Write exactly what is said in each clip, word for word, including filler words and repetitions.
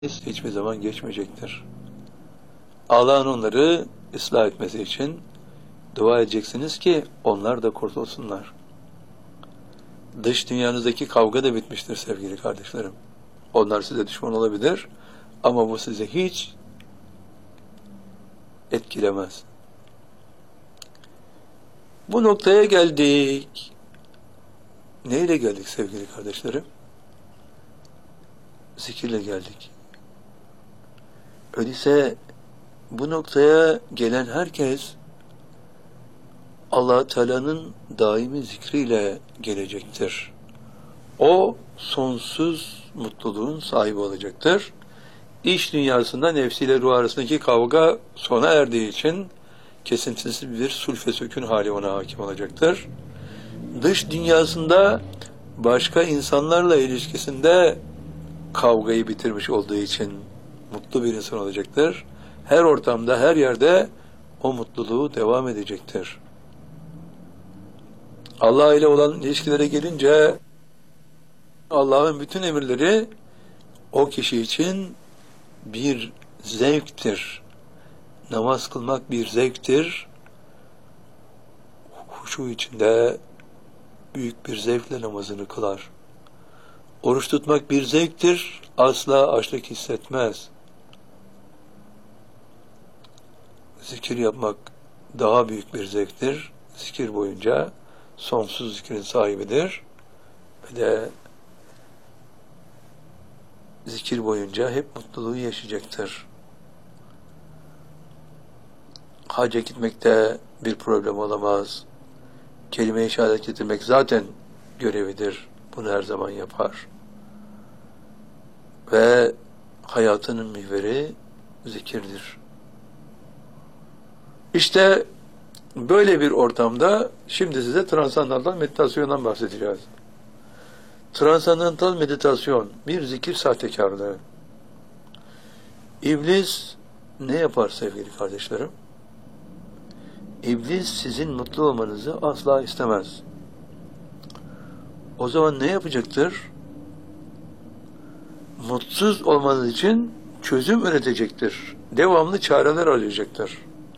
hiçbir zaman geçmeyecektir. Allah'ın onları ıslah etmesi için dua edeceksiniz ki onlar da kurtulsunlar. Dış dünyanızdaki kavga da bitmiştir sevgili kardeşlerim. Onlar size düşman olabilir ama bu size hiç etkilemez. Bu noktaya geldik. Neyle geldik sevgili kardeşlerim? Zikirle geldik. Öyleyse bu noktaya gelen herkes Allah Teala'nın daimi zikriyle gelecektir. O sonsuz mutluluğun sahibi olacaktır. İç dünyasında nefsiyle ruh arasındaki kavga sona erdiği için kesintisiz bir sulfe sökün hali ona hakim olacaktır. Dış dünyasında başka insanlarla ilişkisinde kavgayı bitirmiş olduğu için mutlu bir insan olacaktır. Her ortamda, her yerde o mutluluğu devam edecektir. Allah ile olan ilişkilere gelince Allah'ın bütün emirleri o kişi için bir zevktir. Namaz kılmak bir zevktir. Huşu içinde büyük bir zevkle namazını kılar. Oruç tutmak bir zevktir. Asla açlık hissetmez. Zikir yapmak daha büyük bir zevktir. Zikir boyunca sonsuz zikrin sahibidir. Ve de zikir boyunca hep mutluluğu yaşayacaktır. Hacca gitmekte bir problem olamaz. Kelime-i şehadet getirmek zaten görevidir. Bunu her zaman yapar. Ve hayatının mihveri zikirdir. İşte böyle bir ortamda şimdi size transandantal meditasyondan bahsedeceğiz. Transandantal meditasyon bir zikir sahtekarlığı. İblis ne yapar sevgili kardeşlerim? İblis sizin mutlu olmanızı asla istemez. O zaman ne yapacaktır? Mutsuz olmanız için çözüm üretecektir. Devamlı çareler arayacaktır.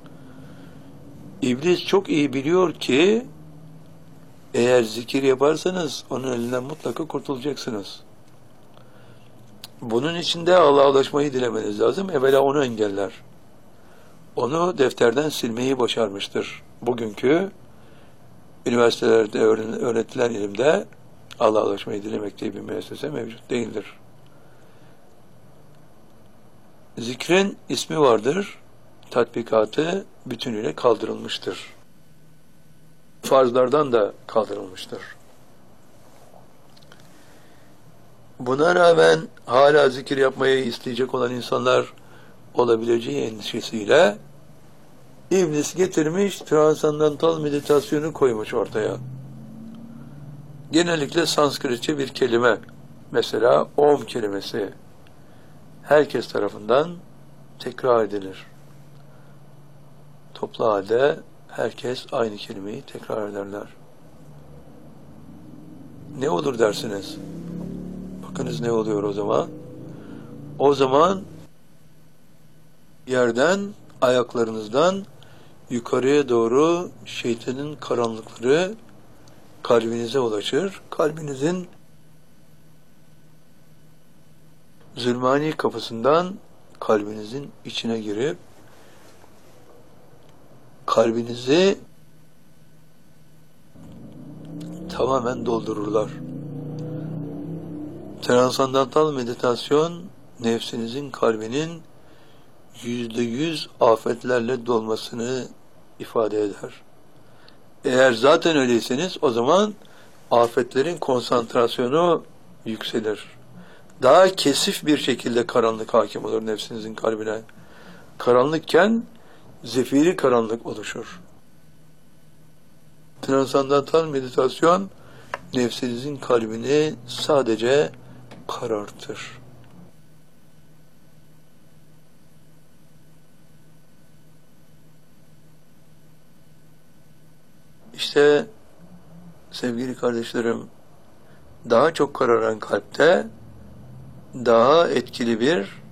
İblis çok iyi biliyor ki eğer zikir yaparsanız onun elinden mutlaka kurtulacaksınız. Bunun için de Allah'a ulaşmayı dilemeniz lazım. Evvela onu engeller. Onu defterden silmeyi başarmıştır. Bugünkü üniversitelerde öğretilen ilimde Allah'a ulaşmayı dilemek diye bir müessese mevcut değildir. Zikrin ismi vardır. Tatbikatı bütünüyle kaldırılmıştır. Farzlardan da kaldırılmıştır. Buna rağmen hala zikir yapmayı isteyecek olan insanlar olabileceği endişesiyle İblis getirmiş, transandantal meditasyonu koymuş ortaya. Genellikle Sanskritçe bir kelime, mesela Om kelimesi, herkes tarafından tekrar edilir. Toplu halde herkes aynı kelimeyi tekrar ederler. Ne olur dersiniz? Bakınız ne oluyor o zaman? O zaman yerden, ayaklarınızdan yukarıya doğru şeytanın karanlıkları kalbinize ulaşır. Kalbinizin zulmani kapısından kalbinizin içine girip kalbinizi tamamen doldururlar. Transandantal meditasyon nefsinizin kalbinin yüzde yüz afetlerle dolmasını ifade eder. Eğer zaten öyleyseniz o zaman afetlerin konsantrasyonu yükselir. Daha kesif bir şekilde karanlık hakim olur nefsinizin kalbine. Karanlıkken zefiri karanlık oluşur. Transandantal meditasyon nefsinizin kalbini sadece karartır. İşte sevgili kardeşlerim, daha çok kararan kalpte daha etkili bir